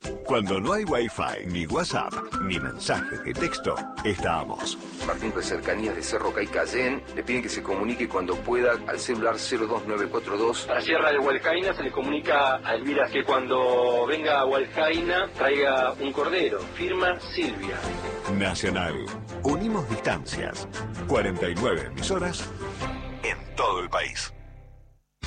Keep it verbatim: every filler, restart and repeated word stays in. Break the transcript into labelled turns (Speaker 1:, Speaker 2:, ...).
Speaker 1: Cuando no hay Wi-Fi, ni WhatsApp, ni mensajes de texto, estamos.
Speaker 2: Martín de Cercanías de Cerro Caycayén le piden que se comunique cuando pueda al celular cero dos nueve cuatro dos.
Speaker 3: A la Sierra de Hualcaina se le comunica a Elvira que cuando venga a Hualcaina traiga un cordero. Firma Silvia.
Speaker 1: Nacional. Unimos distancias. cuarenta y nueve emisoras en todo el país.